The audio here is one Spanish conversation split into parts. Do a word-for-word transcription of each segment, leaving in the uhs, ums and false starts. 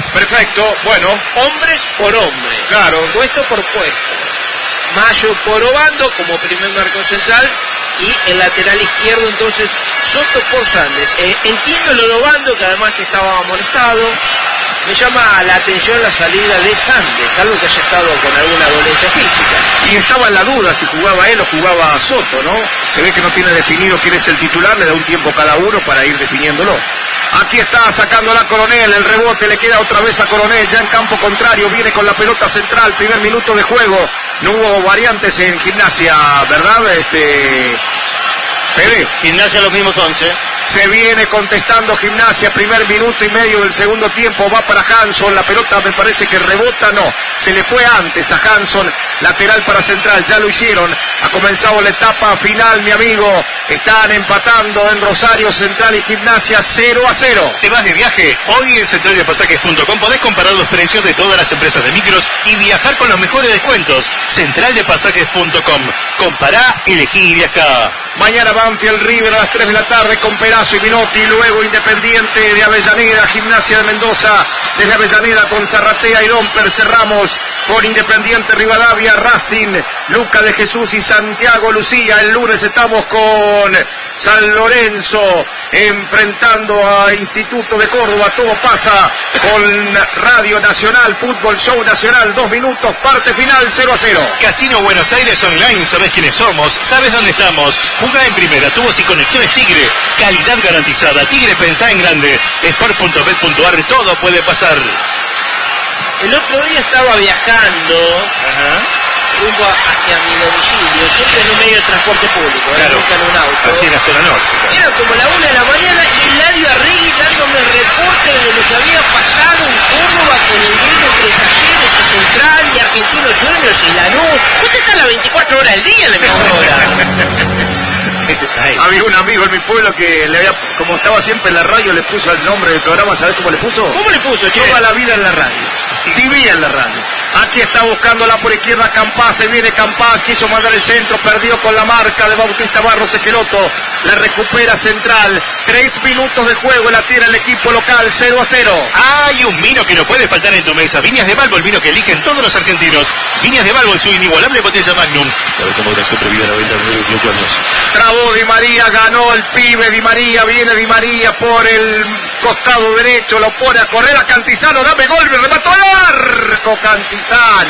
Perfecto, bueno. Hombres por hombres. Claro. Puesto por puesto. Mayo por Obando como primer marco central y el lateral izquierdo entonces Soto por Sandes. Eh, entiendo lo de Obando, que además estaba molestado. Me llama la atención la salida de Sandes, algo que haya estado con alguna dolencia física. Y estaba en la duda si jugaba él o jugaba Soto, ¿no? Se ve que no tiene definido quién es el titular, le da un tiempo cada uno para ir definiéndolo. Aquí está sacando la Coronel, el rebote le queda otra vez a Coronel, ya en campo contrario, viene con la pelota central, primer minuto de juego. No hubo variantes en Gimnasia, ¿verdad? Este... Fede. Gimnasia los mismos once. Se viene contestando Gimnasia, primer minuto y medio del segundo tiempo, va para Hanson, la pelota me parece que rebota, no, se le fue antes a Hanson, lateral para central, ya lo hicieron, ha comenzado la etapa final, mi amigo, están empatando en Rosario Central y Gimnasia cero a cero. ¿Te vas de viaje? Hoy en central de pasajes punto com podés comparar los precios de todas las empresas de micros y viajar con los mejores descuentos. central de pasajes punto com, compará, elegí y viajá. Mañana Banfield River a las tres de la tarde con Perazo y Minotti, luego Independiente de Avellaneda, Gimnasia de Mendoza, desde Avellaneda con Zarratea y Lomper, cerramos con Independiente Rivadavia, Racing, Luca de Jesús y Santiago Lucía. El lunes estamos con San Lorenzo enfrentando a Instituto de Córdoba, todo pasa con Radio Nacional, Fútbol Show Nacional, dos minutos, parte final cero a cero. Casino Buenos Aires Online, sabés quiénes somos, sabés dónde estamos. Jugá en primera, tubos y conexiones Tigre, calidad garantizada. Tigre, pensá en grande. sport punto bet punto ar, todo puede pasar. El otro día estaba viajando Ajá. rumbo hacia mi domicilio, siempre en un medio de transporte público, claro. nunca en un auto. Así en la zona norte. Claro. Era como la una de la mañana y Eladio Arregui dándome reporte de lo que había pasado en Córdoba con el duelo entre Talleres y Central y Argentinos Juniors y Lanús. Usted está a las veinticuatro horas del día en la emisora. Había un amigo en mi pueblo que le había, como estaba siempre en la radio, le puso el nombre del programa, ¿sabés cómo le puso? ¿Cómo le puso, che? Toda la vida en la radio, vivía en la radio. Aquí está buscándola por izquierda Campás, se viene Campás, quiso mandar el centro, perdió con la marca de Bautista Barros Esqueloto, la recupera Central, tres minutos de juego, la tira el equipo local, cero a cero. Hay un vino que no puede faltar en tu mesa, Viñas de Balbo, el vino que eligen todos los argentinos. Viñas de Balbo en su inigualable botella Magnum. La última duración prohibida a la venta de nueve y cinco años. Trabó Di María, ganó el pibe Di María, viene Di María por el costado derecho, lo pone a correr a Cantizano, dame gol, me remató el arco Cantizano.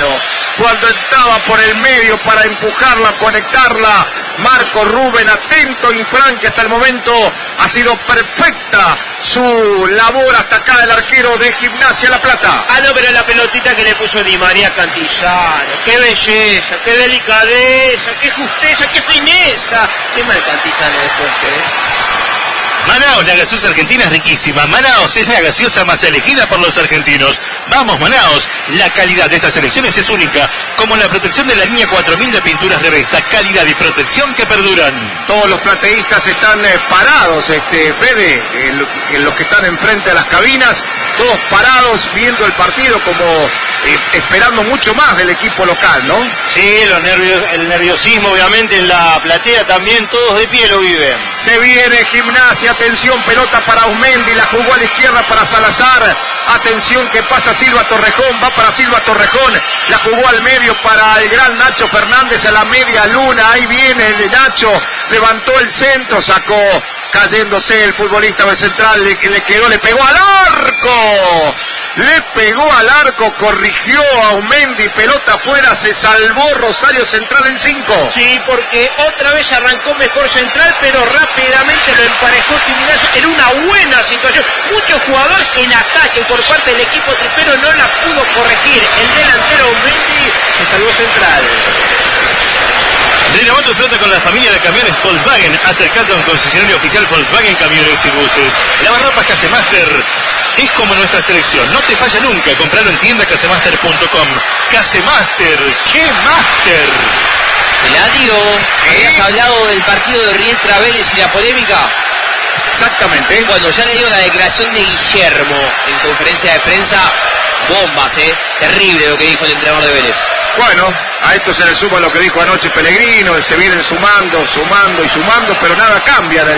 Cuando entraba por el medio para empujarla, conectarla, Marco Rubén, atento Infran, que hasta el momento ha sido perfecta su labor hasta acá el arquero de Gimnasia La Plata. Ah, no, pero la pelotita que le puso Di María Cantizano, qué belleza, qué delicadeza, qué justeza, qué fineza. Qué mal Cantizano después, ¿eh? Manaos, la gaseosa argentina es riquísima. Manaos es la gaseosa más elegida por los argentinos. Vamos, Manaos. La calidad de estas elecciones es única, como la protección de la línea cuatro mil de pinturas Revesta. Calidad y protección que perduran. Todos los plateístas están eh, parados, este Fede, eh, lo, los que están enfrente a las cabinas, todos parados viendo el partido como eh, esperando mucho más del equipo local, ¿no? Sí, los nervios, el nerviosismo obviamente en la platea también, todos de pie lo viven. Se viene Gimnasia, atención, pelota para Aumendi, la jugó a la izquierda para Salazar, atención que pasa Silva Torrejón, va para Silva Torrejón, la jugó al medio para el gran Nacho Fernández a la media luna, ahí viene el de Nacho, levantó el centro, sacó, cayéndose el futbolista de Central, le, le quedó, le pegó al arco, le pegó al arco, corrigió a Aumendi, pelota afuera, se salvó Rosario Central en cinco. Sí, porque otra vez arrancó mejor Central, pero rápidamente lo emparejó Gimnasia en una buena situación. Muchos jugadores en ataque por parte del equipo tripero no la pudo corregir. El delantero Aumendi se salvó Central. Renovó tu flota con la familia de camiones Volkswagen. Acercate a un concesionario oficial Volkswagen Camiones y Buses. Lavarropas Casemaster es como nuestra selección. No te falla nunca. Compralo en tienda casemaster punto com. Casemaster, ¡qué máster! Eladio, ¿habías hablado del partido de Riestra Vélez y la polémica? Exactamente. Bueno, ya le digo la declaración de Guillermo en conferencia de prensa. Bombas, ¿eh? Terrible lo que dijo el entrenador de Vélez. Bueno, a esto se le suma lo que dijo anoche Pellegrino, se vienen sumando, sumando y sumando, pero nada cambia del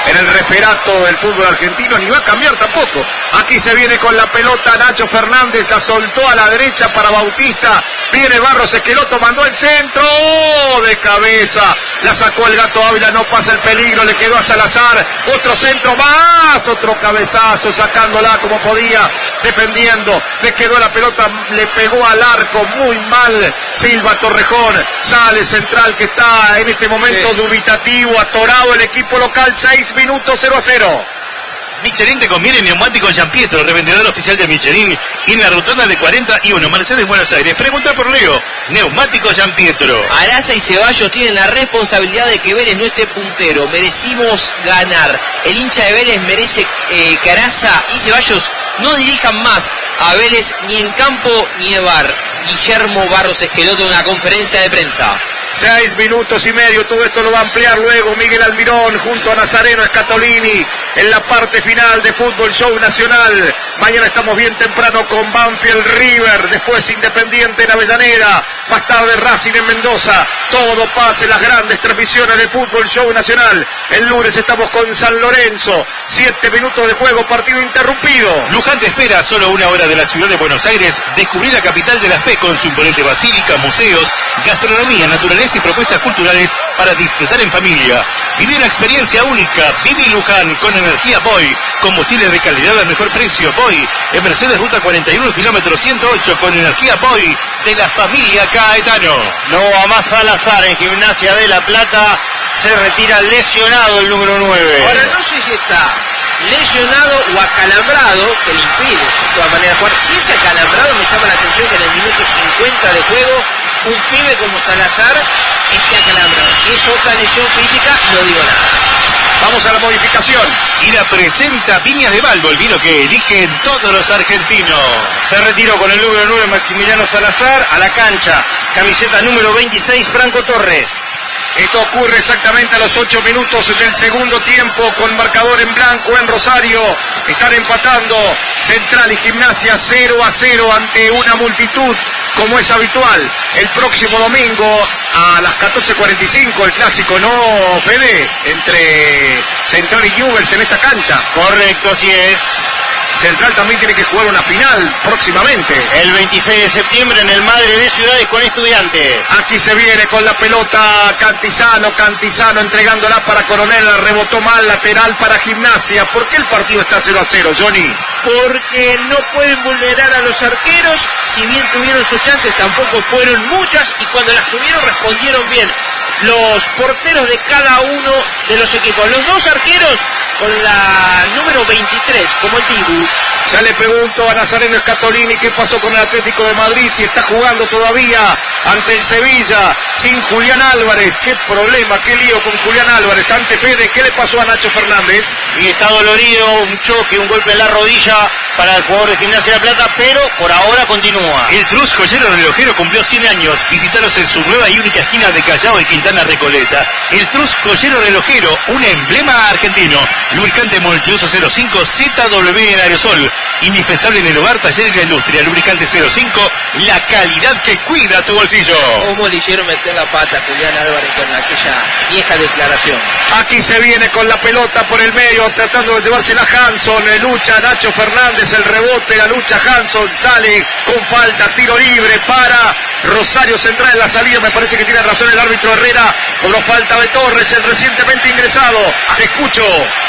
en el referato del fútbol argentino, ni va a cambiar tampoco. Aquí se viene con la pelota Nacho Fernández, la soltó a la derecha para Bautista, viene Barros Esqueloto, mandó el centro, ¡oh! De cabeza, la sacó el Gato Ávila, no pasa el peligro, le quedó a Salazar, otro centro más, otro cabezazo, sacándola como podía, defendiendo, le quedó la pelota, le pegó al arco, muy mal, Silva Torrejón, sale central que está en este momento sí. dubitativo, atorado el equipo local, seis minutos, cero a cero. Michelin te conviene neumático Giampietro, revendedor oficial de Michelin, en la rotonda de cuarenta y uno, Mercedes, Buenos Aires. Pregunta por Leo, neumático Giampietro. Araza y Ceballos tienen la responsabilidad de que Vélez no esté puntero. Merecimos ganar. El hincha de Vélez merece eh, que Araza y Ceballos no dirijan más a Vélez ni en campo ni en bar. Guillermo Barros Esqueloto en una conferencia de prensa. Seis minutos y medio, todo esto lo va a ampliar luego Miguel Almirón junto a Nazareno Scatolini en la parte final de Fútbol Show Nacional. Mañana estamos bien temprano con Banfield River, después Independiente en Avellaneda, más tarde Racing en Mendoza. Todo pasa en las grandes transmisiones de Fútbol Show Nacional. El lunes estamos con San Lorenzo, siete minutos de juego, partido interrumpido. Luján te espera a solo una hora de la ciudad de Buenos Aires. Descubrí la capital de las P con su imponente basílica, museos, gastronomía, naturaleza y propuestas culturales para disfrutar en familia. Viví una experiencia única. Viví Luján con energía Boy. Combustibles de calidad al mejor precio. Boy. En Mercedes Ruta cuarenta y uno, kilómetro ciento ocho, con energía Boy de la familia Caetano. No a más Salazar en Gimnasia de La Plata. Se retira lesionado el número nueve. Ahora no sé si está lesionado o acalambrado, que le impide de todas maneras jugar. Si es acalambrado, me llama la atención que en el minuto cincuenta de juego un pibe como Salazar esté acalambrado. Si es otra lesión física, no digo nada. Vamos a la modificación. Y la presenta Viñas de Balbo, el vino que eligen todos los argentinos. Se retiró con el número nueve Maximiliano Salazar a la cancha. Camiseta número veintiséis Franco Torres. Esto ocurre exactamente a los ocho minutos del segundo tiempo con marcador en blanco en Rosario. Están empatando Central y Gimnasia cero a cero ante una multitud como es habitual. El próximo domingo a las catorce cuarenta y cinco el clásico, ¿no, Fede? Entre Central y Newell's en esta cancha. Correcto, así es. Central también tiene que jugar una final próximamente. El veintiséis de septiembre en el Madre de Ciudades con Estudiantes. Aquí se viene con la pelota Cantizano, Cantizano entregándola para Coronel, la rebotó mal, lateral para Gimnasia. ¿Por qué el partido está cero a cero, Johnny? Porque no pueden vulnerar a los arqueros, si bien tuvieron sus chances tampoco fueron muchas y cuando las tuvieron respondieron bien los porteros de cada uno de los equipos. Los dos arqueros con la número veintitrés, como el Dibu. Ya le pregunto a Nazareno Scatolini qué pasó con el Atlético de Madrid, si está jugando todavía ante el Sevilla sin Julián Álvarez. Qué problema, qué lío con Julián Álvarez. Ante Fede, ¿qué le pasó a Nacho Fernández? Y está dolorido, un choque, un golpe en la rodilla para el jugador de Gimnasia de La Plata, pero por ahora continúa. El Trus Joyero Relojero cumplió cien años. Visítalos en su nueva y única esquina de Callao y Quintana Recoleta. El Trus Joyero Relojero, un emblema argentino. Lubricante multiuso cero cinco Z W en aerosol. Indispensable en el hogar, taller y la industria. Lubricante cero cinco, la calidad que cuida tu bolsillo. ¿Cómo le hicieron meter la pata a Julián Álvarez con aquella vieja declaración? Aquí se viene con la pelota por el medio, tratando de llevársela Hanson. Lucha Nacho Fernández, el rebote, la lucha Hanson, sale con falta, tiro libre para Rosario Central en la salida. Me parece que tiene razón el árbitro Herrera. Cobró falta de Torres, el recientemente ingresado. Te escucho.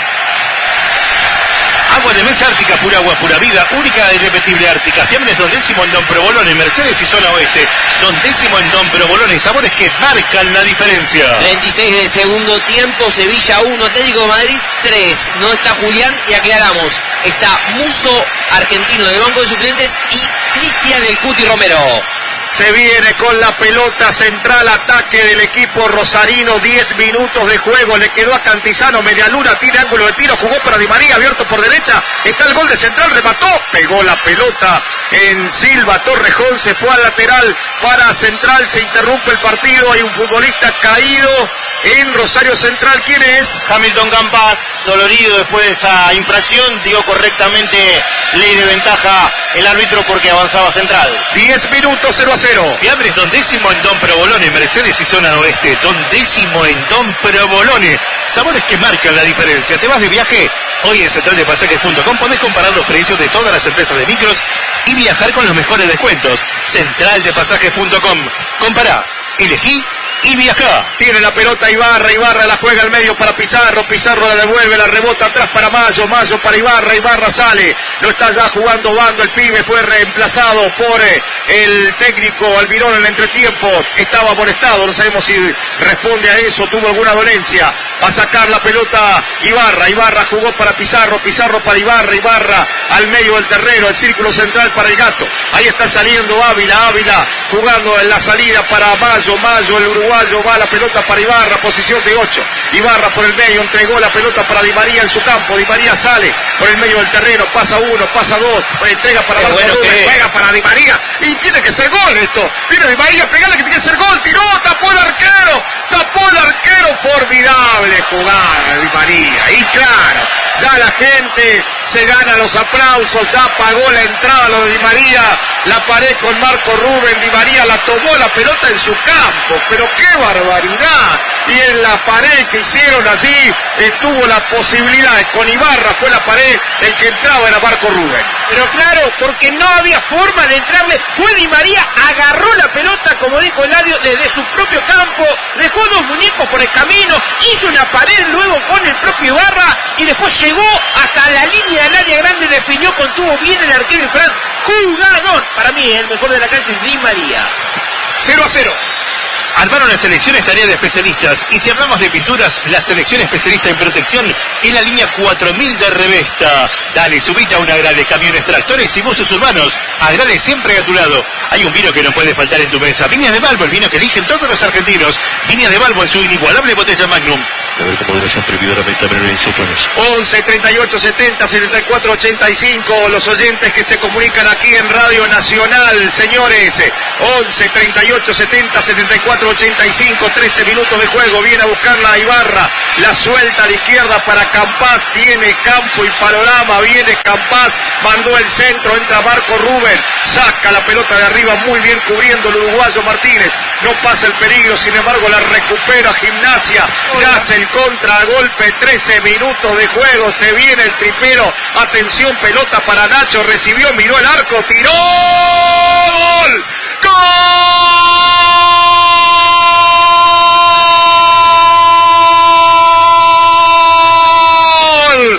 Agua de mesa Ártica, pura agua, pura vida, única e irrepetible Ártica. Fiambres Don Décimo en Don Provolone, Mercedes y zona oeste. Don Décimo en Don Provolone, sabores que marcan la diferencia. veintiséis del segundo tiempo, Sevilla uno, Atlético de Madrid tres. No está Julián y aclaramos, está Muso, argentino del banco de suplentes, y Cristian El Cuti Romero. Se viene con la pelota central, ataque del equipo rosarino, diez minutos de juego, le quedó a Cantizano, media luna, tira ángulo de tiro, jugó para Di María, abierto por derecha, está el gol de Central, remató, pegó la pelota en Silva Torrejón, se fue al lateral para Central, se interrumpe el partido, hay un futbolista caído en Rosario Central. ¿Quién es? Hamilton Campas, dolorido después de esa infracción, dio correctamente ley de ventaja el árbitro porque avanzaba Central. diez minutos, cero a cero. Fiambres, dondécimo en Don Provolone, Mercedes y zona oeste. Dondécimo en Don Provolone. Sabores que marcan la diferencia. ¿Te vas de viaje? Hoy en central de pasajes punto com podés comparar los precios de todas las empresas de micros y viajar con los mejores descuentos. central de pasajes punto com. Compará, elegí y viajá. Tiene la pelota Ibarra, Ibarra la juega al medio para Pizarro, Pizarro la devuelve, la rebota atrás para Mayo, Mayo para Ibarra, Ibarra sale, no está ya jugando Bando, el pibe fue reemplazado por eh, el técnico Almirón en el entretiempo, estaba molestado, no sabemos si responde a eso, tuvo alguna dolencia, va a sacar la pelota Ibarra, Ibarra jugó para Pizarro, Pizarro para Ibarra, Ibarra al medio del terreno, el círculo central para el Gato, ahí está saliendo Ávila, Ávila jugando en la salida para Mayo, Mayo el Uruguay, va la pelota para Ibarra, posición de ocho. Ibarra por el medio, entregó la pelota para Di María en su campo. Di María sale por el medio del terreno, pasa uno, pasa dos, entrega para Marco bueno Rubén, que... juega para Di María y tiene que ser gol esto. Viene Di María, pegale que tiene que ser gol, tiró, tapó el arquero, tapó el arquero, formidable jugada Di María. Y claro, ya la gente se gana los aplausos, ya pagó la entrada lo de Di María, la pared con Marco Rubén, Di María la tomó la pelota en su campo, pero qué barbaridad, y en la pared que hicieron allí estuvo la posibilidad, con Ibarra fue la pared, el que entraba era Marco Rubén. Pero claro, porque no había forma de entrarle, fue Di María, agarró la pelota, como dijo Eladio, desde su propio campo, dejó dos muñecos por el camino, hizo una pared luego con el propio Ibarra, y después llegó hasta la línea del área grande, definió, contuvo bien el arquero Fran, jugador, para mí el mejor de la cancha es Di María. cero a cero. Armaron la selección es tarea de especialistas y si hablamos de pinturas, la selección especialista en protección es la línea cuatro mil de Revesta. Dale, subite a una Agrale, camiones, tractores y buses urbanos. Agrale siempre a tu lado. Hay un vino que no puede faltar en tu mesa. Viña de Balbo, el vino que eligen todos los argentinos. Viña de Balbo en su inigualable botella Magnum. A ver cómo moderación prohibidora venta prevenciones. once, treinta y ocho, setenta, setenta y cuatro, ochenta y cinco. Los oyentes que se comunican aquí en Radio Nacional, señores. once, treinta y ocho, setenta, setenta y cuatro, ochenta y cinco. trece minutos de juego. Viene a buscarla Ibarra. La suelta a la izquierda para Campas. Tiene campo y panorama. Viene Campas. Mandó el centro. Entra Marco Rubén. Saca la pelota de arriba. Muy bien cubriendo el uruguayo Martínez. No pasa el peligro. Sin embargo, la recupera Gimnasia. Nace el contragolpe, trece minutos de juego, se viene el tripero, atención, pelota para Nacho, recibió, miró el arco, tiró, ¡gol! ¡Gol!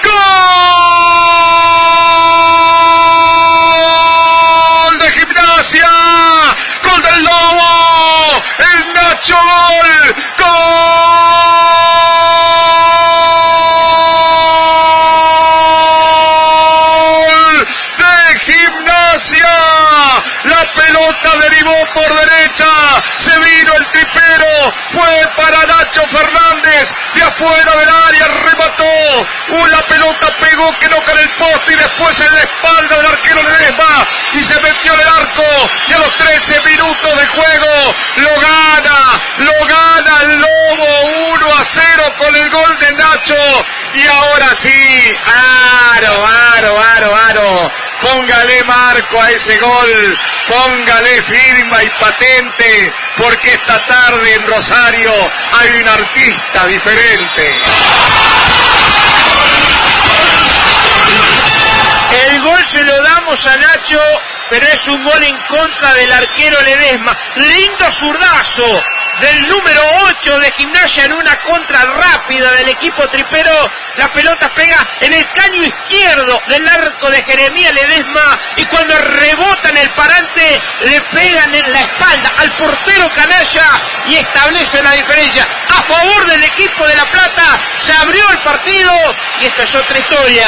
¡Gol de Gimnasia! ¡Gol del Lobo! ¡El Nacho gol! ¡Gol! La pelota derivó por derecha, se vino el tripero, fue para Nacho Fernández, de afuera del área, remató, uh, la pelota pegó que no con el poste y después en la espalda del arquero Ledesma y se metió en el arco y a los trece minutos de juego lo gana, lo gana el Lobo uno a cero con el gol de Nacho y ahora sí, aro, aro, aro, aro, póngale marco a ese gol, póngale firma y patente, porque esta tarde en Rosario hay un artista diferente. El gol se lo damos a Nacho, pero es un gol en contra del arquero Ledesma. Lindo zurdazo del número ocho de Gimnasia en una contra rápida del equipo tripero. La pelota pega en el caño izquierdo del arco de Jeremías Ledesma y cuando rebota en el parante le pegan en la espalda al portero canalla y establece la diferencia a favor del equipo de La Plata. Se abrió el partido y esto es otra historia.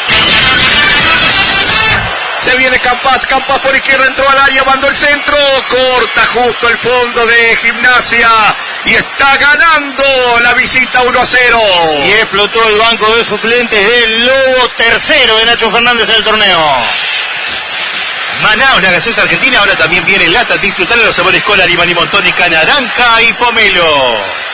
Se viene Campas, Campas por izquierda, entró al área, mandó el centro, corta justo el fondo de Gimnasia y está ganando la visita uno a cero. Y explotó el banco de suplentes del Lobo, tercero de Nacho Fernández en el torneo. Maná, una gaseosa argentina, ahora también viene lata, disfrutar de los sabores cola, limón y montón y naranja y pomelo.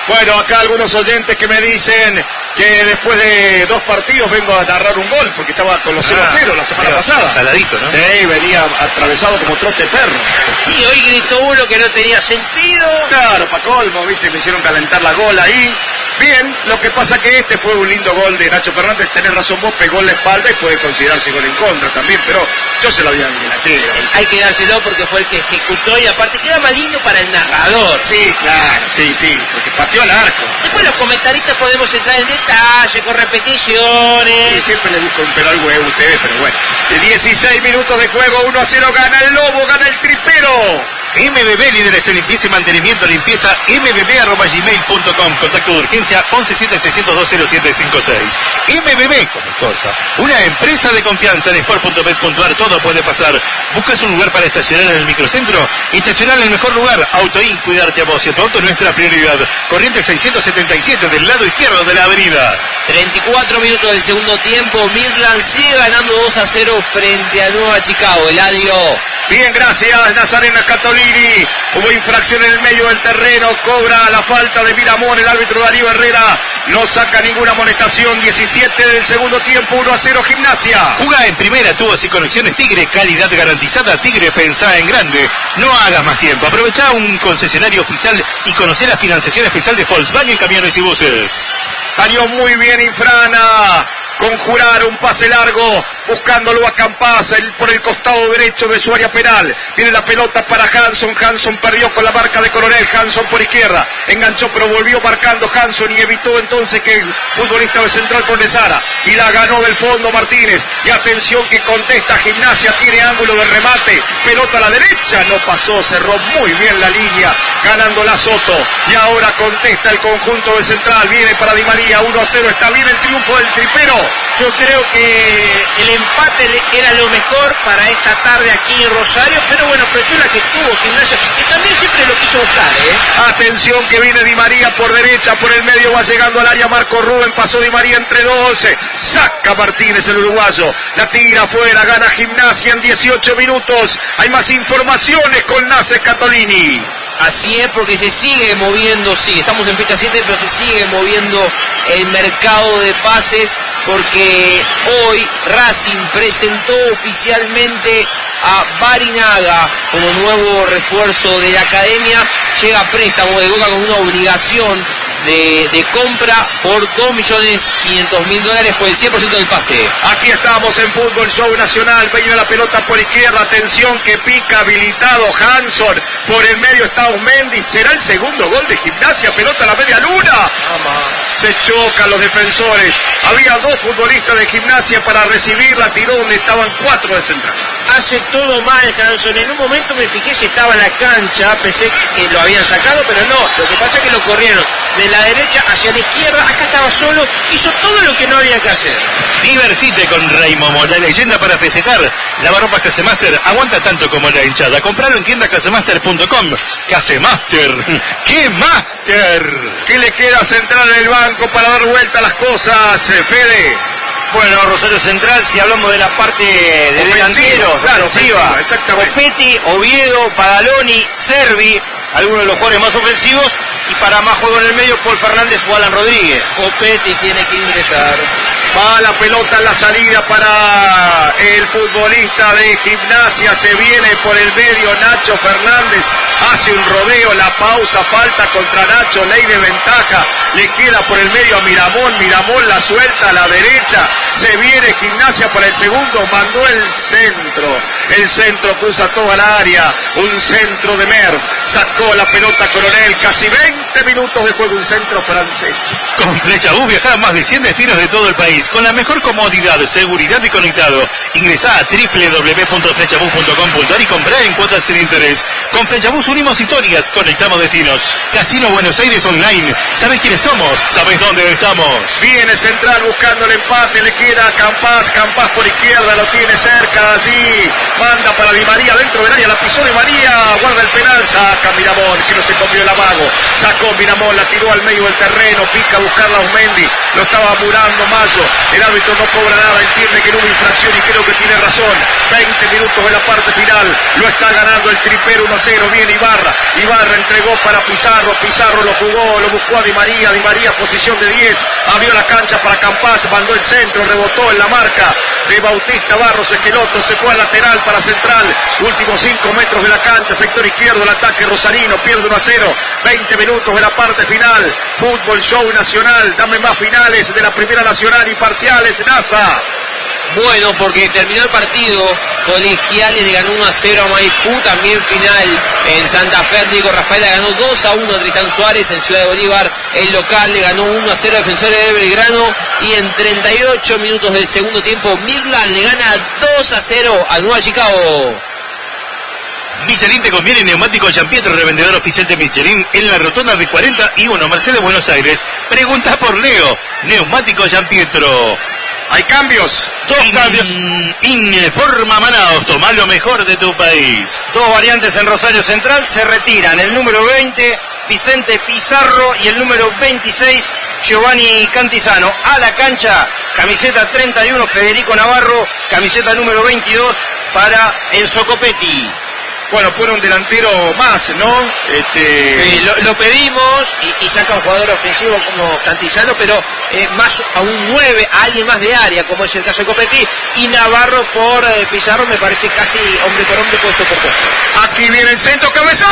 Bueno, acá algunos oyentes que me dicen que después de dos partidos vengo a narrar un gol, porque estaba con los cero a cero la semana pasada. Saladito, ¿no? Sí, venía atravesado como trote perro. Y hoy gritó uno que no tenía sentido. Claro, pa' colmo, viste, me hicieron calentar la gola ahí. Bien, lo que pasa que este fue un lindo gol de Nacho Fernández, tenés razón vos, pegó en la espalda y puede considerarse gol en contra también, pero yo se lo di al delantero. Hay que dárselo porque fue el que ejecutó y aparte queda más lindo para el narrador. Sí, claro, sí, sí, porque pateó al arco. Después los comentaristas podemos entrar en detalle, con repeticiones. Sí, siempre le busco un pelo al huevo a ustedes, pero bueno. De dieciséis minutos de juego, uno a cero, gana el Lobo, gana el Tripero. M B B, líderes en limpieza y mantenimiento, limpieza m b b arroba gmail punto com, contacto de urgencia once siete seis cero dos cero siete cinco seis. M B B, como corta, una empresa de confianza en sport punto bet punto a r, todo puede pasar. ¿Buscas un lugar para estacionar en el microcentro? Estacionar en el mejor lugar, Autoin, cuidarte a vos y a tu auto, nuestra prioridad. Corriente seiscientos setenta y siete del lado izquierdo de la avenida. treinta y cuatro minutos del segundo tiempo, Midland sigue ganando dos a cero frente a Nueva Chicago. Eladio. Bien, gracias, Nazarena Catolini. Hubo infracción en el medio del terreno, cobra la falta de Miramón, el árbitro Darío Herrera no saca ninguna amonestación. Diecisiete del segundo tiempo, uno a cero, Gimnasia. Jugá en primera, tubos y conexiones Tigre, calidad garantizada. Tigre, pensá en grande. No hagas más tiempo, aprovechá un concesionario oficial y conocé la financiación especial de Volkswagen Camiones y Buses. Salió muy bien Infrana, conjurar un pase largo, buscándolo a Campaz el, por el costado derecho de su área penal. Viene la pelota para Hanson, Hanson perdió con la marca de Coronel, Hanson por izquierda, enganchó pero volvió marcando Hanson y evitó entonces que el futbolista de Central Condesara, y la ganó del fondo Martínez. Y atención que contesta Gimnasia, tiene ángulo de remate, pelota a la derecha, no pasó, cerró muy bien la línea, ganando la Soto. Y ahora contesta el conjunto de Central, viene para Di María, uno a cero, está bien el triunfo del Tripero. Yo creo que el empate era lo mejor para esta tarde aquí en Rosario, pero bueno, aprovechó la que tuvo Gimnasia, que también siempre lo quiso buscar, ¿eh? Atención que viene Di María por derecha, por el medio va llegando al área Marco Rubén, pasó Di María entre doce, saca Martínez el uruguayo, la tira afuera, gana Gimnasia en dieciocho minutos. Hay más informaciones con Nace Catolini. Así es, porque se sigue moviendo, sí, estamos en fecha siete, pero se sigue moviendo el mercado de pases, porque hoy Racing presentó oficialmente a Barinaga como nuevo refuerzo de la academia. Llega a préstamo de Boca con una obligación de, de compra por dos millones quinientos mil dólares por el cien por ciento del pase. Aquí estamos en Fútbol Show Nacional, viene la pelota por izquierda, atención que pica, habilitado Hanson, por el medio está Mendy, será el segundo gol de Gimnasia, pelota a la media luna. Se chocan los defensores, había dos futbolistas de Gimnasia para recibirla, tiró donde estaban cuatro de Central. Hace todo mal Hanson, en un momento me fijé si estaba en la cancha, pensé que lo habían sacado, pero no, lo que pasa es que lo corrieron de la derecha hacia la izquierda, acá estaba solo, hizo todo lo que no había que hacer. Divertite con Rey Momo, la leyenda para festejar. Lavarropas Casemaster aguanta tanto como la hinchada. Compralo en tienda casemaster punto com. Casemaster, ¡qué master! ¿Qué le queda a Central en el banco para dar vuelta a las cosas, Fede? Bueno, Rosario Central, si hablamos de la parte de delanteros, claro, ofensiva, exactamente. Copetti, Oviedo, Padaloni, Servi, algunos de los jugadores más ofensivos, y para más juego en el medio, Paul Fernández o Alan Rodríguez. Copetti tiene que ingresar. Va la pelota en la salida para el futbolista de Gimnasia, se viene por el medio Nacho Fernández, hace un rodeo, la pausa, falta contra Nacho, ley de ventaja, le queda por el medio a Miramón, Miramón la suelta a la derecha, se viene Gimnasia para el segundo, mandó el centro, el centro cruza toda la área, un centro de Merv, sacó la pelota Coronel, casi veinte minutos de juego, un centro francés. Con Flecha Bus viajá a más de cien destinos de todo el país, con la mejor comodidad, seguridad y conectado. Ingresá a doble u doble u doble u punto flechabus punto com punto a r y comprá en cuotas sin interés. Con Flechabus unimos historias, conectamos destinos. Casino Buenos Aires Online. ¿Sabés quiénes somos? ¿Sabés dónde estamos? Viene Central buscando el empate, le queda a Campaz, Campaz por izquierda, lo tiene cerca allí, manda para para Di María dentro del área, la pisó Di María, guarda el penal, saca Miramón, que no se comió el amago, sacó Miramón, la tiró al medio del terreno, pica a buscarla a Osmendi, lo estaba murando Mayo, el árbitro no cobra nada, entiende que no hubo infracción y creo que tiene razón. Veinte minutos de la parte final, lo está ganando el tripero uno a cero, viene Ibarra, Ibarra entregó para Pizarro, Pizarro lo jugó, lo buscó a Di María, Di María posición de diez, abrió la cancha para Campás, mandó el centro, rebotó en la marca de Bautista Barros Esqueloto, se fue al lateral para Central, últimos cinco metros de la cancha, sector izquierdo, el ataque rosarino, pierde uno a cero, veinte minutos de la parte final, Fútbol Show Nacional, dame más finales de la Primera Nacional y parciales, NASA. Bueno, porque terminó el partido, Colegiales le ganó uno a cero a Maipú, también final en Santa Fe, Diego Rafaela ganó dos a uno a Tristán Suárez, en Ciudad de Bolívar el local le ganó uno a cero a Defensores de Belgrano, y en treinta y ocho minutos del segundo tiempo Midland le gana dos a cero a Nueva Chicago. Michelin te conviene, neumático Giampietro, revendedor oficial de Michelin en la rotonda de cuarenta y uno, Mercedes, Buenos Aires. Pregunta por Leo, neumático Giampietro. Hay cambios, dos In, cambios. Informa Manaos, toma lo mejor de tu país. Dos variantes en Rosario Central se retiran. El número veinte, Vicente Pizarro, y el número veintiséis, Giovanni Cantizano. A la cancha, camiseta treinta y uno, Federico Navarro, camiseta número veintidós para Enzo Copetti. Bueno, pone un delantero más, ¿no? Este... Sí, lo, lo pedimos y, y saca un jugador ofensivo como Cantizano, pero eh, más a un nueve, a alguien más de área, como es el caso de Copetti, y Navarro por eh, Pizarro me parece casi hombre por hombre, puesto por puesto. Aquí viene el centro,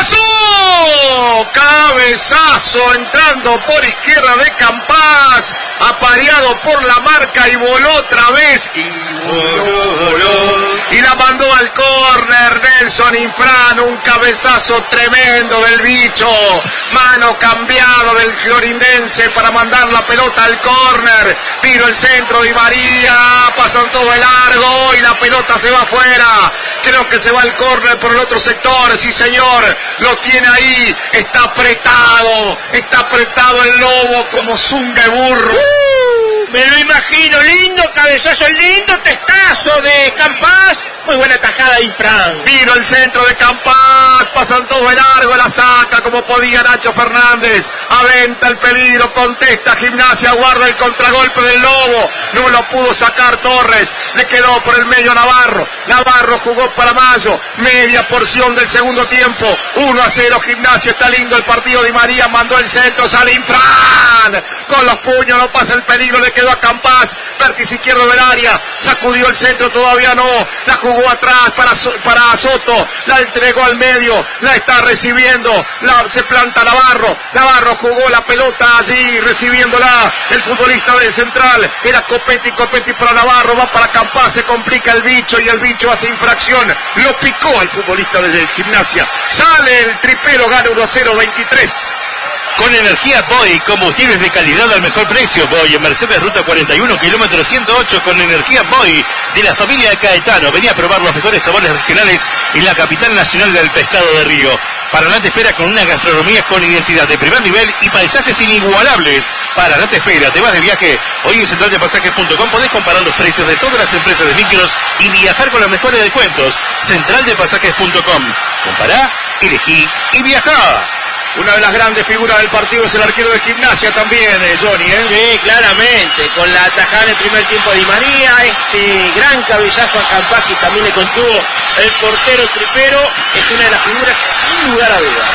cabezazo, cabezazo, entrando por izquierda de Campás, apareado por la marca y voló otra vez, y voló, voló, y la mandó al córner, Nelson Infran, un cabezazo tremendo del bicho, mano cambiado del florindense para mandar la pelota al córner, tiro el centro de Di María, pasan todo el largo y la pelota se va afuera, creo que se va al córner por el otro sector, sí señor, lo tiene ahí, está apretado, está apretado el lobo como zunga de burro. Uh, me lo imagino, lindo cabezazo, lindo testazo de Campás, muy buena tajada de Infran. Vino el centro de Campás, pasan todo el largo, la saca como podía Nacho Fernández, aventa el peligro, contesta Gimnasia, guarda el contragolpe del lobo, no lo pudo sacar Torres, le quedó por el medio Navarro, Navarro jugó para Mayo, media porción del segundo tiempo, uno a cero Gimnasia, está lindo el partido, Di María mandó el centro, sale Infran, con los puños no pasa el peligro, le quedó a Campás, vértice izquierdo del área, sacudió el centro, todavía no, la jugó atrás para, para Soto, la entregó al medio, la está recibiendo, la, se planta Navarro, Navarro jugó la pelota allí, recibiéndola, el futbolista de Central, era Copetti, Copetti para Navarro, va para Campás, se complica el bicho y el bicho hace infracción, lo picó al futbolista de Gimnasia, sale el tripero, gana uno a cero, veintitrés. Con energía Boy, combustibles de calidad al mejor precio. Boy en Mercedes Ruta cuarenta y uno, kilómetro ciento ocho, con energía Boy de la familia Caetano. Venía a probar los mejores sabores regionales en la capital nacional del pescado de río. Paraná te espera con una gastronomía con identidad de primer nivel y paisajes inigualables. Paraná te espera, te vas de viaje. Hoy en central de pasajes punto com podés comparar los precios de todas las empresas de micros y viajar con los mejores descuentos. central de pasajes punto com. Compará, elegí y viajá. Una de las grandes figuras del partido es el arquero de Gimnasia también, eh, Johnny, ¿eh? Sí, claramente, con la atajada en el primer tiempo de Di María, este gran cabezazo a Campás que también le contuvo el portero tripero, es una de las figuras sin lugar a dudas.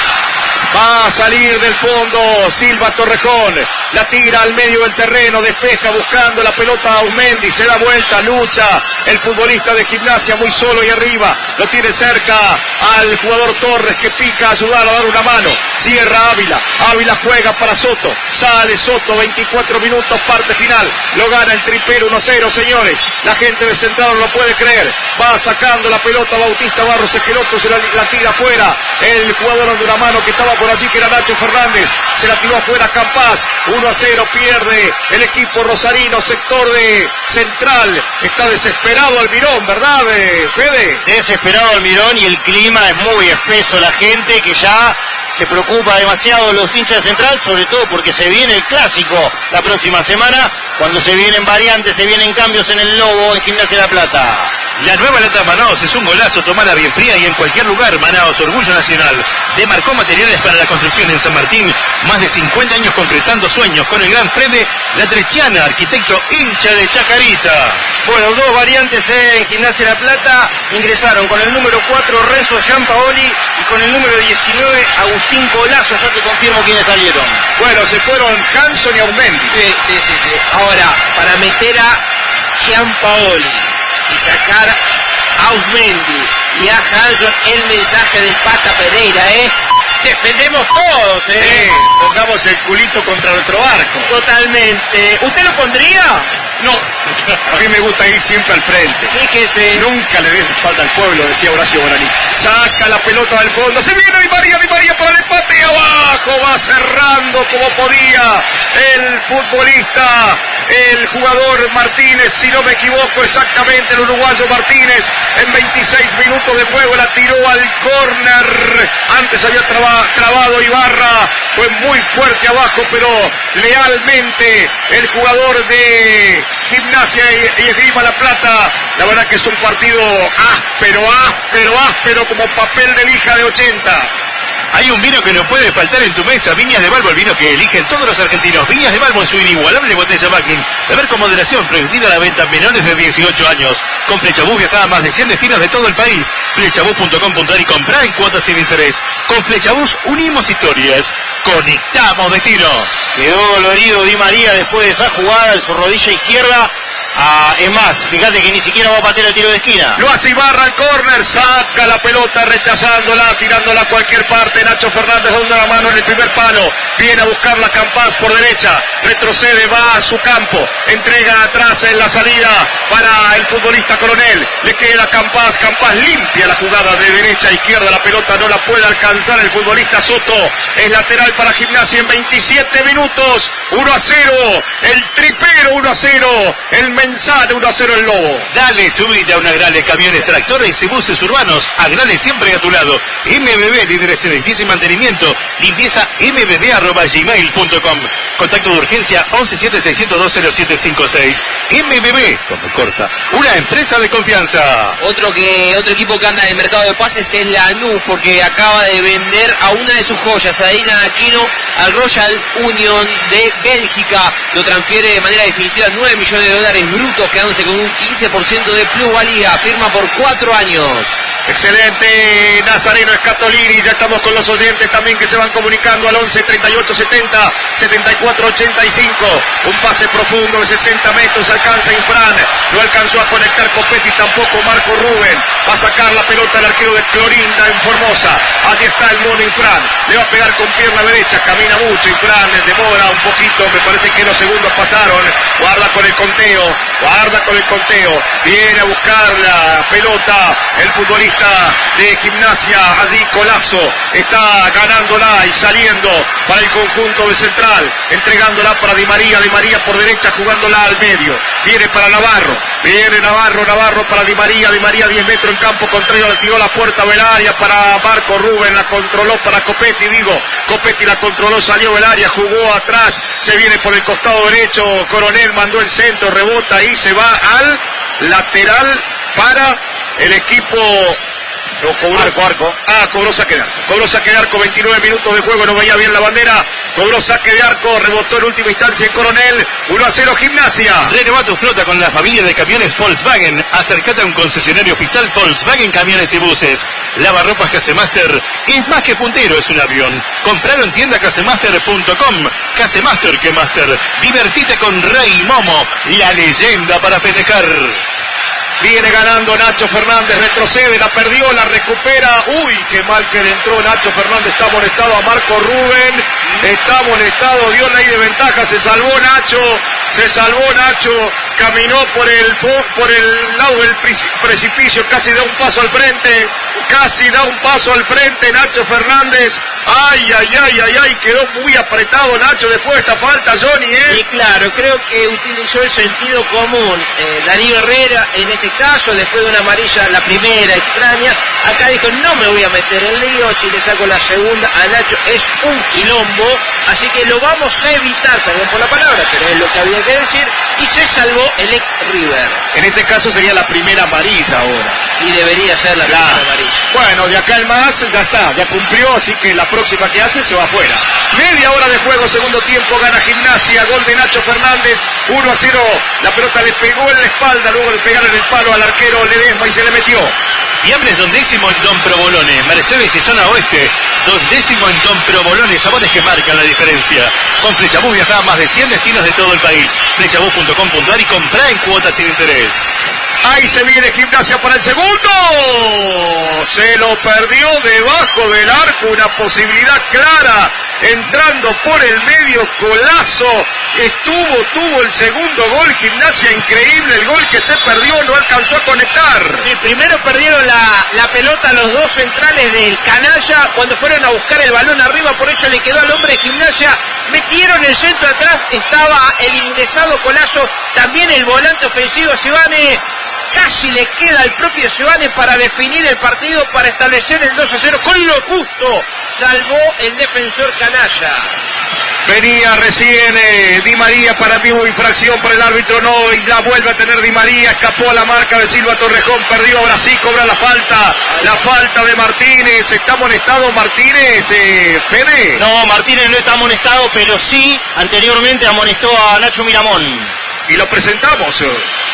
Va a salir del fondo Silva Torrejón, la tira al medio del terreno, despeja buscando la pelota a Aumendi, se da vuelta, lucha el futbolista de Gimnasia muy solo y arriba, lo tiene cerca al jugador Torres que pica a ayudar a dar una mano, cierra Ávila, Ávila juega para Soto, sale Soto, veinticuatro minutos, parte final, lo gana el tripero uno a cero, señores, la gente de Central no lo puede creer, va sacando la pelota Bautista Barros Esqueloto, se la, la tira afuera, el jugador de una mano que estaba por allí que era Nacho Fernández, se la tiró afuera Campás, uno a cero pierde el equipo rosarino, sector de Central, está desesperado Almirón, ¿verdad, Fede? Desesperado Almirón y el clima es muy espeso, la gente que ya se preocupa demasiado los hinchas de Central, sobre todo porque se viene el clásico la próxima semana Cuando se vienen variantes, se vienen cambios en el Lobo, en Gimnasia La Plata. La nueva lata Manaos es un golazo, tomala bien fría y en cualquier lugar. Manaos, orgullo nacional. Demarcó materiales para la construcción en San Martín. Más de cincuenta años concretando sueños con el gran Fede Latrechiana, arquitecto hincha de Chacarita. Bueno, dos variantes en Gimnasia La Plata. Ingresaron con el número cuatro Renzo Giampaoli y con el número diecinueve Agustín Colazo. Ya te confirmo quiénes salieron. Bueno, se fueron Hanson y Aumendi. Sí, sí, sí, sí. Ahora, para meter a Giampaoli y sacar a Ausmendi y a Hanson, el mensaje del Pata Pereira es: defendemos todos, ¿eh? Sí, pongamos el culito contra nuestro arco. Totalmente. ¿Usted lo pondría? No, a mí me gusta ir siempre al frente. Fíjese. Nunca le des la espalda al pueblo, decía Horacio Guaraní. Saca la pelota del fondo, se viene Di María, Di María para el empate y abajo, va cerrando como podía el futbolista, el jugador Martínez, si no me equivoco exactamente, el uruguayo Martínez, en veintiséis minutos de juego la tiró al córner. Antes había traba, trabado Ibarra, fue muy fuerte abajo, pero lealmente el jugador de Gimnasia y, y Esgrima La Plata. La verdad que es un partido áspero, áspero, áspero como papel de lija de ochenta. Hay un vino que no puede faltar en tu mesa, Viñas de Balbo, el vino que eligen todos los argentinos. Viñas de Balbo en su inigualable botella Mackin. Beber con moderación, prohibida la venta a menores de dieciocho años. Con Flechabús viajaba a más de cien destinos de todo el país. Flechabús punto com punto ar y comprá en cuotas sin interés. Con Flechabús unimos historias, conectamos destinos. Quedó dolorido Di María después de esa jugada en su rodilla izquierda. Ah, es más, fíjate que ni siquiera va a patear el tiro de esquina. Lo hace Ibarra al córner, saca la pelota rechazándola, tirándola a cualquier parte. Nacho Fernández dando la mano en el primer palo, viene a buscarla Campás por derecha, retrocede, va a su campo, entrega atrás en la salida para el futbolista Coronel, le queda Campás, Campás limpia la jugada de derecha a izquierda, la pelota no la puede alcanzar el futbolista Soto, es lateral para Gimnasia en veintisiete minutos, uno a cero, el tripero uno a cero, el Menzano uno a cero el Lobo. Dale, subite a una Agrale Camiones, Tractores y Buses Urbanos. Agrale siempre a tu lado. M B B, líderes en limpieza y mantenimiento. Limpieza m b b arroba gmail punto com. Contacto de urgencia once siete seis cero dos cero siete cinco seis. M B B, como corta, una empresa de confianza. Otro que otro equipo que anda en el mercado de pases es Lanús, porque acaba de vender a una de sus joyas, a Deina Aquino, al Royal Union de Bélgica. Lo transfiere de manera definitiva nueve millones de dólares brutos, quedándose con un quince por ciento de plusvalía. Firma por cuatro años. Excelente, Nazareno Escatolini. Ya estamos con los oyentes también que se van comunicando al once treinta y ocho setenta setenta y cuatro ochenta y cinco. Un pase profundo de sesenta metros, alcanza Infran, no alcanzó a conectar Copetti, tampoco Marco Rubén. Va a sacar la pelota el arquero de Clorinda en Formosa. Allí está el mono Infran, le va a pegar con pierna derecha, camina mucho Infran, demora un poquito, me parece que los segundos pasaron. Guarda con el conteo, guarda con el conteo, viene a buscar la pelota el futbolista de Gimnasia, allí Colazo está ganándola y saliendo para el conjunto de Central, entregándola para Di María, Di María por derecha jugándola al medio, viene para Navarro, viene Navarro, Navarro para Di María, Di María diez metros en campo contrario, le tiró la puerta Velaria para Marco Rubén, la controló para Copetti, digo, Copetti la controló, salió Velaria, jugó atrás, se viene por el costado derecho, Coronel mandó el centro, rebota y se va al lateral para el equipo. No, cobró, arco, arco. Ah, cobró saque de arco. Cobró saque de arco, veintinueve minutos de juego, no veía bien la bandera. Cobró saque de arco, rebotó en última instancia en Coronel. uno a cero Gimnasia. Renueva tu flota con la familia de camiones Volkswagen. Acércate a un concesionario oficial Volkswagen Camiones y Buses. Lavarropas Casemaster es más que puntero, es un avión. Compralo en tienda casemaster punto com. Casemaster que Master. Divertite con Rey Momo, la leyenda para festejar. Viene ganando Nacho Fernández, retrocede, la perdió, la recupera. Uy, qué mal que le entró Nacho Fernández, está molestado a Marco Rubén, está molestado, dio ley de ventaja, se salvó Nacho, se salvó Nacho, caminó por el, por el lado del precipicio, casi da un paso al frente, casi da un paso al frente Nacho Fernández. Ay, ay, ay, ay, ay, quedó muy apretado Nacho después de esta falta, Johnny, ¿eh? Y claro, creo que utilizó el sentido común. Eh, Darío Herrera, en este caso, después de una amarilla, la primera extraña, acá dijo, no me voy a meter en lío, si le saco la segunda a Nacho es un quilombo, así que lo vamos a evitar, perdón por la palabra, pero es lo que había que decir, y se salvó el ex River. En este caso sería la primera amarilla ahora. Y debería ser la claro. primera amarilla. Bueno, de acá en más, ya está, ya cumplió, así que la próxima que hace se va afuera. Media hora de juego, segundo tiempo, gana Gimnasia, gol de Nacho Fernández, uno a cero, la pelota le pegó en la espalda, luego de pegar en el palo al arquero Ledesma y se le metió. Fiambres dondécimo en Don Provolone, Mercedes y zona oeste, dondécimo en Don Provolone, sabores que marcan la diferencia. Con Flechabús viaja a más de cien destinos de todo el país. Flechabús punto com punto a r y comprá en cuotas sin interés. Ahí se viene Gimnasia para el segundo. Se lo perdió debajo del arco, una posibilidad clara. Entrando por el medio, Colazo. Estuvo, tuvo el segundo gol. Gimnasia, increíble el gol que se perdió, no alcanzó a conectar. Sí, primero perdieron la, la pelota los dos centrales del Canalla cuando fueron a buscar el balón arriba, por eso le quedó al hombre de Gimnasia. Metieron el centro atrás, estaba el ingresado Colazo, también el volante ofensivo Sivane. Casi le queda al propio Sivane para definir el partido, para establecer el dos a cero con lo justo. Salvó el defensor Canalla. Venía recién eh, Di María, para mí hubo infracción por el árbitro, no, y la vuelve a tener Di María, escapó a la marca de Silva Torrejón, perdió, ahora sí cobra la falta, la falta de Martínez. ¿Está amonestado Martínez, eh, Fede? No, Martínez no está amonestado, pero sí, anteriormente amonestó a Nacho Miramón. Y lo presentamos.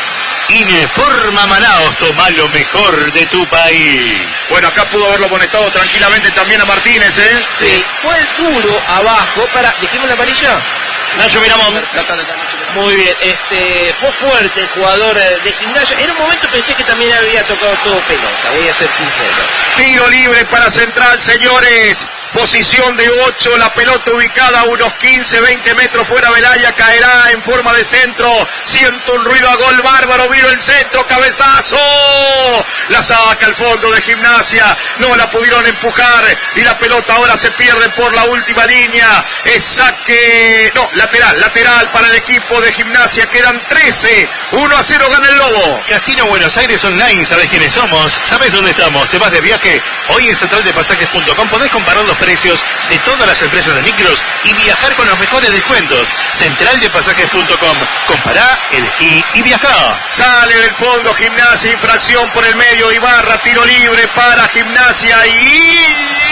Ineforma Manaos, toma lo mejor de tu país. Bueno, acá pudo haberlo amonestado tranquilamente también a Martínez, ¿eh? Sí, fue el duro abajo, para, dijimos la amarilla. Nacho Miramón. Muy bien, este, fue fuerte el jugador de Gimnasia. En un momento pensé que también había tocado todo pelota, voy a ser sincero. Tiro libre para Central, señores. Posición de ocho, la pelota ubicada a unos quince, veinte metros fuera del área, caerá en forma de centro. Siento un ruido a gol bárbaro, vino el centro, cabezazo. La saca al fondo de Gimnasia, no la pudieron empujar y la pelota ahora se pierde por la última línea. Es saque, no, lateral, lateral para el equipo de Gimnasia, quedan trece, uno a cero gana el Lobo. Casino Buenos Aires Online, ¿sabés quiénes somos? ¿Sabés dónde estamos? ¿Te vas de viaje? Hoy en central de pasajes punto com podés comparar los precios de todas las empresas de micros y viajar con los mejores descuentos. central de pasajes punto com. Compará, elegí y viajá. Sale del fondo Gimnasia, infracción por el medio, Ibarra, tiro libre para Gimnasia y...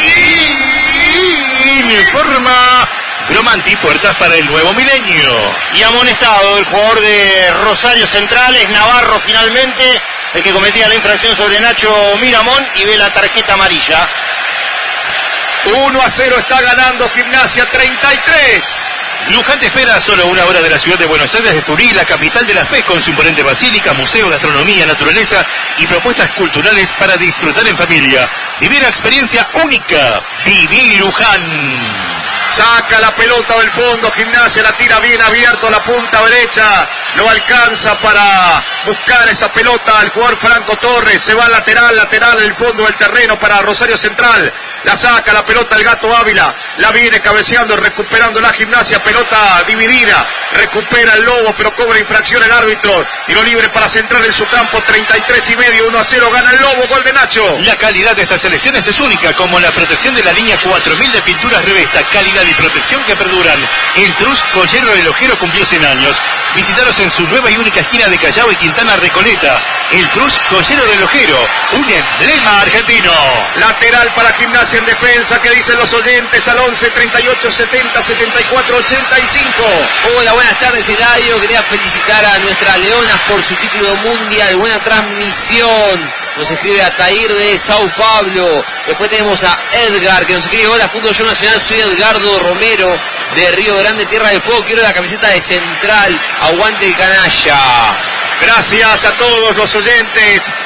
Informa Gromanti, puertas para el nuevo milenio. Y amonestado el jugador de Rosario Central, es Navarro finalmente, el que cometía la infracción sobre Nacho Miramón y ve la tarjeta amarilla. uno a cero está ganando Gimnasia, treinta y tres. Luján te espera a solo una hora de la ciudad de Buenos Aires de Turí, la capital de la fe, con su imponente basílica, museo, gastronomía, naturaleza y propuestas culturales para disfrutar en familia. Vivir una experiencia única. Viví Luján. Saca la pelota del fondo, Gimnasia la tira bien abierto a la punta derecha, no alcanza para buscar esa pelota al jugador Franco Torres, se va lateral, lateral en el fondo del terreno para Rosario Central, la saca la pelota el Gato Ávila, la viene cabeceando, recuperando la Gimnasia, pelota dividida, recupera el Lobo, pero cobra infracción el árbitro, tiro libre para Central en su campo, treinta y tres y medio, uno a cero gana el Lobo, gol de Nacho. La calidad de estas selecciones es única, como la protección de la línea cuatro mil de pinturas Revesta, calidad y protección que perduran. El Trus Joyero Relojero cumplió cien años. Visítalos en su nueva y única esquina de Callao y Quintana Recoleta. El Trus Joyero Relojero, un emblema argentino. Lateral para Gimnasia en defensa, que dicen los oyentes al once, treinta y ocho, setenta, setenta y cuatro, ochenta y cinco. Hola, buenas tardes, Eladio. Quería felicitar a nuestras leonas por su título mundial. Buena transmisión. Nos escribe Atair de Sao Paulo. Después tenemos a Edgar, que nos escribe: hola, Fútbol Show Nacional, soy Edgardo Romero de Río Grande, Tierra del Fuego. Quiero la camiseta de Central. Aguante el Canalla. Gracias a todos los oyentes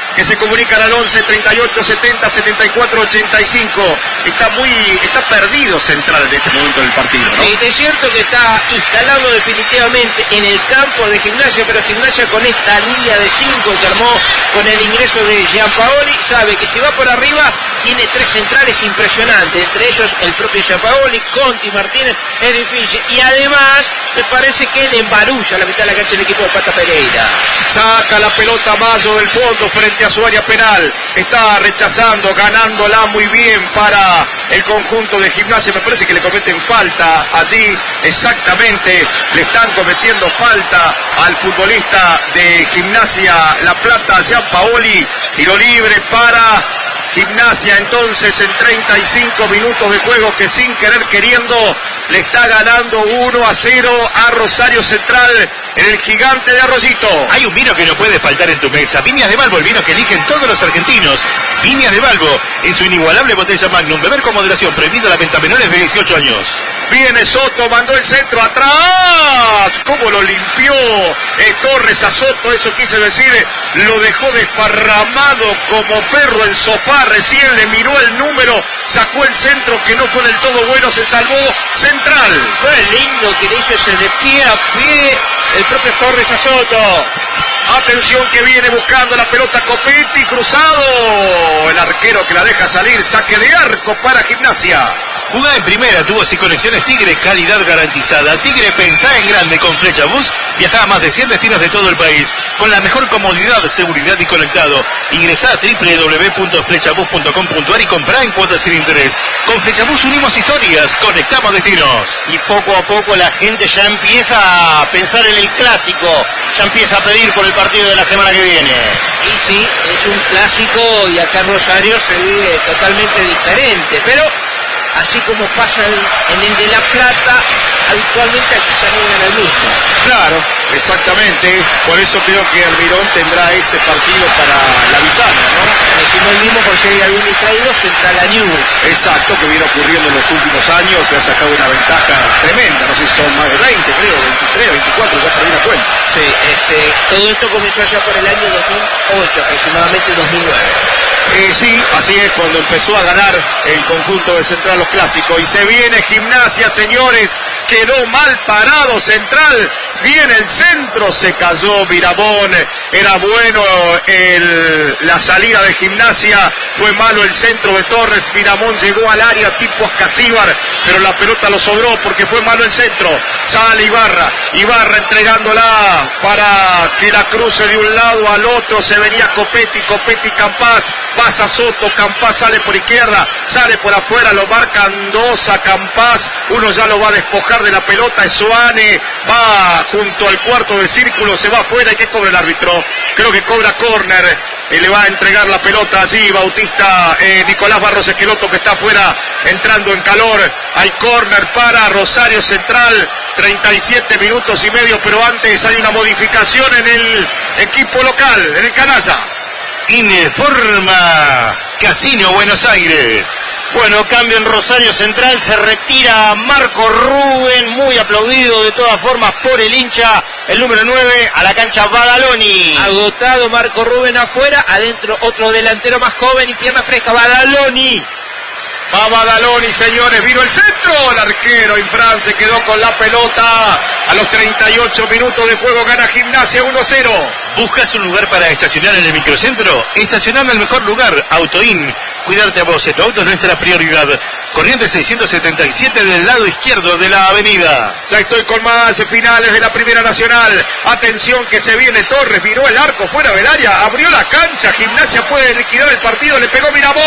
que se comunican al once, treinta y ocho, setenta, setenta y cuatro, ochenta y cinco. Está muy, está perdido Central en este momento del partido, ¿no? Sí, es cierto que está instalado definitivamente en el campo de Gimnasia, pero Gimnasia con esta línea de cinco que armó con el ingreso de Giampaoli, sabe que si va por arriba tiene tres centrales impresionantes, entre ellos el propio Giampaoli, Conti, Martínez, es difícil, y además me parece que le embarulla la mitad de la cancha del equipo de Pata Pereira. Saca la pelota Mayo del fondo frente a su área penal, está rechazando, ganándola muy bien para el conjunto de Gimnasia. Me parece que le cometen falta allí, exactamente, le están cometiendo falta al futbolista de Gimnasia La Plata, Giampaoli. Tiro libre para Gimnasia entonces en treinta y cinco minutos de juego, que sin querer queriendo le está ganando uno a cero a Rosario Central en el Gigante de Arroyito. Hay un vino que no puede faltar en tu mesa. Viñas de Balbo, el vino que eligen todos los argentinos. Viñas de Balbo, en su inigualable botella Magnum. Beber con moderación, prohibido la venta a menores de dieciocho años. Viene Soto, mandó el centro atrás. ¿Cómo lo limpió eh, Torres a Soto? Eso quise decir, lo dejó desparramado como perro en sofá. Recién le miró el número, sacó el centro que no fue del todo bueno, se salvó Central. Fue lindo que le hizo ese de pie a pie el propio Torres a Soto. Atención que viene buscando la pelota Copetti, cruzado. El arquero que la deja salir, saque de arco para Gimnasia. Jugá en primera, tubos y conexiones Tigre, calidad garantizada. Tigre, pensá en grande con Flecha Bus. Viajá a más de cien destinos de todo el país con la mejor comodidad, seguridad y conectado. Ingresá a doble u doble u doble u punto flechabus punto com punto a r y comprá en cuotas sin interés. Con Flechabus unimos historias, conectamos destinos. Y poco a poco la gente ya empieza a pensar en el clásico, ya empieza a pedir por el partido de la semana que viene. Y sí, es un clásico y acá en Rosario se vive totalmente diferente, pero así como pasa en el de La Plata, habitualmente aquí también gana el mismo. Claro, exactamente. Por eso creo que Almirón tendrá ese partido para la Bisana, ¿no? Decimos el mismo por si hay algún distraído, Central a News. Exacto, que viene ocurriendo en los últimos años, le ha sacado una ventaja tremenda. No sé si son más de veinte, creo, veintitrés, veinticuatro, ya perdí la cuenta. Sí, este, todo esto comenzó allá por el año dos mil ocho, aproximadamente dos mil nueve. Eh, sí, así es, cuando empezó a ganar el conjunto de Central los clásicos. Y se viene Gimnasia, señores, quedó mal parado Central, viene el centro, se cayó Miramón, era bueno el, la salida de Gimnasia, fue malo el centro de Torres, Miramón llegó al área tipo Ascasíbar, pero la pelota lo sobró porque fue malo el centro. Sale Ibarra, Ibarra entregándola para que la cruce de un lado al otro, se venía Copetti, Copetti Campás, pasa Soto, Campás sale por izquierda, sale por afuera, lo marcan dos a Campás, uno ya lo va a despojar de la pelota, Esoane va junto al cuarto de círculo, se va afuera. ¿Y qué cobra el árbitro? Creo que cobra córner, y le va a entregar la pelota allí Bautista, eh, Nicolás Barros Esqueloto, que está afuera entrando en calor. Hay córner para Rosario Central, treinta y siete minutos y medio, pero antes hay una modificación en el equipo local, en el Canalla. Informa Casino Buenos Aires. Bueno, cambio en Rosario Central, se retira Marco Rubén, muy aplaudido de todas formas por el hincha, el número nueve, a la cancha Badaloni. Agotado Marco Rubén afuera, adentro otro delantero más joven y pierna fresca, Badaloni. Va Badaloni, señores, vino el centro, el arquero Infran se quedó con la pelota. A los treinta y ocho minutos de juego gana Gimnasia uno cero. ¿Buscas un lugar para estacionar en el microcentro? Estacionar en el mejor lugar, Autoin. Cuidarte a vos, tu auto es nuestra prioridad. Corrientes seiscientos setenta y siete del lado izquierdo de la avenida. Ya estoy con más finales de la Primera Nacional. Atención que se viene Torres, miró el arco fuera del área, abrió la cancha, Gimnasia puede liquidar el partido, le pegó Miramón.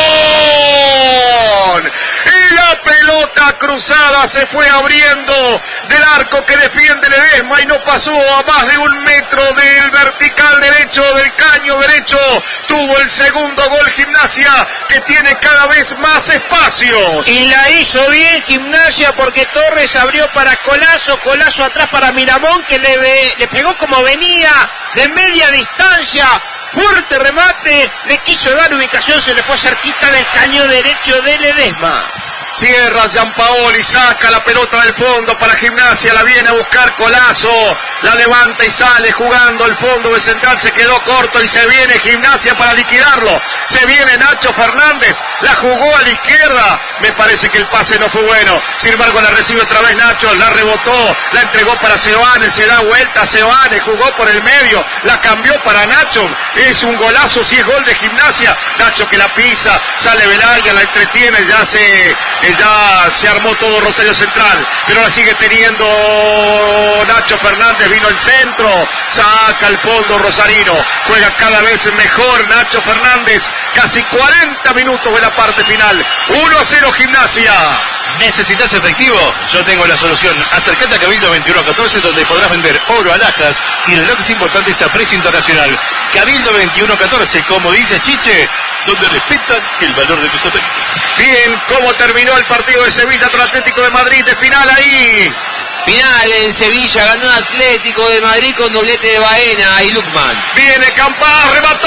Y la pelota cruzada se fue abriendo del arco que defiende Ledesma y no pasó a más de un metro del vertical derecho, del caño derecho. Tuvo el segundo gol Gimnasia, que tiene cada vez más espacios. Y la hizo bien Gimnasia porque Torres abrió para Colazo, Colazo atrás para Miramón, que le, ve, le pegó como venía de media distancia. Fuerte remate, le quiso dar ubicación, se le fue cerquita del caño derecho de Ledesma. Cierra Gianpaoli, saca la pelota del fondo para Gimnasia, la viene a buscar Colazo, la levanta y sale jugando el fondo de Central, se quedó corto y se viene Gimnasia para liquidarlo. Se viene Nacho Fernández, la jugó a la izquierda, me parece que el pase no fue bueno. Sin embargo la recibe otra vez Nacho, la rebotó, la entregó para Seoane, se da vuelta Seoane, jugó por el medio, la cambió para Nacho, es un golazo si es gol de Gimnasia. Nacho que la pisa, sale Belaya, la entretiene, ya se, ya se armó todo Rosario Central, pero la sigue teniendo Nacho Fernández, vino el centro, saca el fondo rosarino, juega cada vez mejor Nacho Fernández, casi cuarenta minutos de la parte final, uno a cero Gimnasia. ¿Necesitas efectivo? Yo tengo la solución. Acércate a Cabildo veintiuno catorce, donde podrás vender oro, alhajas y relojes importantes a precio internacional. Cabildo veintiuno catorce, como dice Chiche, donde respetan el valor de tus efectivos. Bien, ¿cómo terminó el partido de Sevilla contra Atlético de Madrid de final ahí? Final en Sevilla, ganó Atlético de Madrid con doblete de Baena y Lukman. Viene Campas, remató.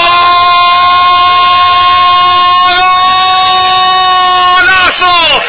¡Golazo!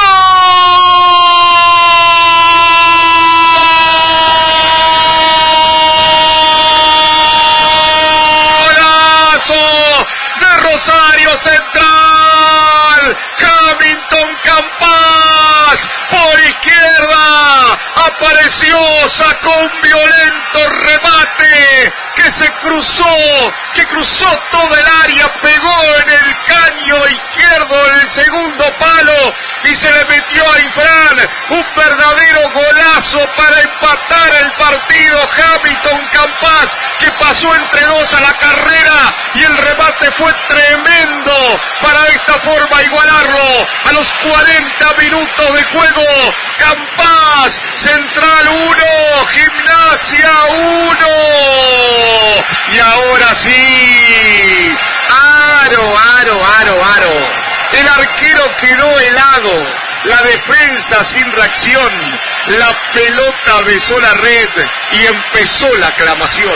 Rosario Central, Hamilton Campas por izquierda, apareció, sacó un violento remate que se cruzó, que cruzó todo el área, pegó en el caño izquierdo en el segundo palo y se le metió a Infran, un verdadero golazo para empatar el partido. Hamilton Campas, que pasó entre dos a la carrera y el remate fue tremendo para de esta forma igualarlo a los cuarenta minutos de juego. Campas, Central uno, Gimnasia uno. Y ahora sí, aro, aro, aro, aro. El arquero quedó helado, la defensa sin reacción, la pelota besó la red y empezó la aclamación.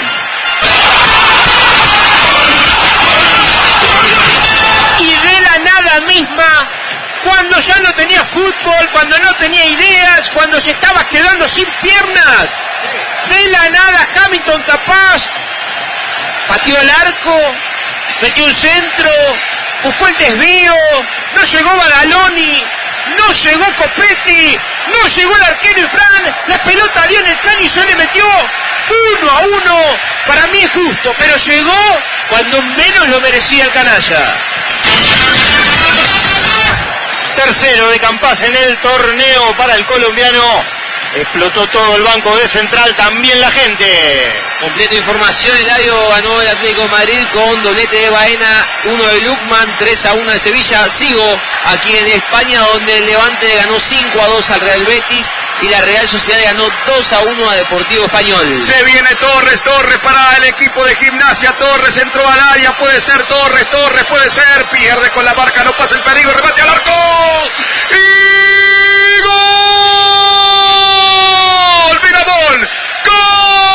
Y de la nada misma, cuando ya no tenía fútbol, cuando no tenía ideas, cuando se estaba quedando sin piernas, de la nada Hamilton Campas pateó el arco, metió un centro, buscó el desvío, no llegó Badaloni, no llegó Copetti, no llegó el arquero Infran, la pelota dio en el caño y se le metió uno a uno. Para mí es justo, pero llegó cuando menos lo merecía el canalla. Tercero de Campas en el torneo para el colombiano. Explotó todo el banco de Central, también la gente. Completa información, Eladio ganó el Atlético de Madrid con doblete de Baena, uno de Lukman, tres a uno de Sevilla. Sigo aquí en España, donde el Levante ganó cinco a dos al Real Betis y la Real Sociedad ganó dos a uno a Deportivo Español. Se viene Torres, Torres para el equipo de Gimnasia. Torres entró al área, puede ser Torres, Torres puede ser, pierde con la marca, no pasa el peligro, remate al arco y ¡gol! Miramón,